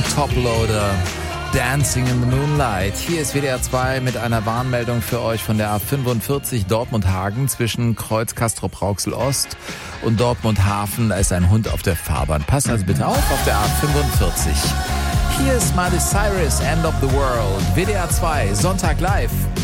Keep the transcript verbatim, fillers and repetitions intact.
Toploader, Dancing in the Moonlight. Hier ist W D R zwei mit einer Warnmeldung für euch von der A fünfundvierzig Dortmund-Hagen zwischen Kreuz Castrop-Rauxel Ost und Dortmund Hafen. Da ist ein Hund auf der Fahrbahn. Passt also bitte auf auf der A fünfundvierzig. Hier ist Miley Cyrus, End of the World. W D R zwei, Sonntag live.